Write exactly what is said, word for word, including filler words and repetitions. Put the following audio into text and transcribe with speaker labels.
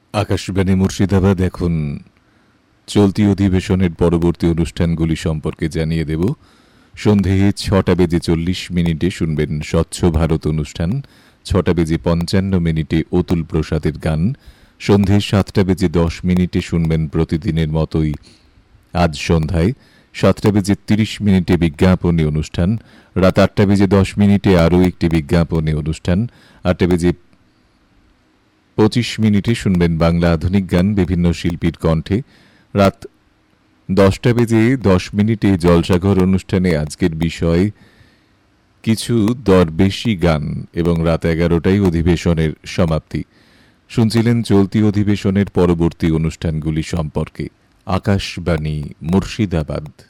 Speaker 1: আকাশবাণী মুর্শিদাবাদ এখন চলতি অধিবেশনের পরবর্তী অনুষ্ঠানগুলি সম্পর্কে জানিয়ে দেব। সন্ধে ছটা বেজে চল্লিশ মিনিটে শুনবেন স্বচ্ছ ভারত অনুষ্ঠান, ছটা বেজে পঞ্চান্ন মিনিটে অতুল প্রসাদের গান, সন্ধে সাতটা বেজে দশ মিনিটে শুনবেন প্রতিদিনের মতোই আজ সন্ধ্যায়, সাতটা বেজে তিরিশ মিনিটে বিজ্ঞাপনী অনুষ্ঠান, রাত আটটা বেজে দশ মিনিটে আরও একটি বিজ্ঞাপনী অনুষ্ঠান, আটটা বেজে পঁচিশ মিনিটে শুনবেন বাংলা আধুনিক গান বিভিন্ন শিল্পীর কণ্ঠে, রাত দশটা বেজে দশ মিনিটে জলসাঘর অনুষ্ঠানে আজকের বিষয় কিছু দরবেশি গান এবং রাত এগারোটায় অধিবেশনের সমাপ্তি। শুনছিলেন চলতি অধিবেশনের পরবর্তী অনুষ্ঠানগুলি সম্পর্কে আকাশবাণী মুর্শিদাবাদ।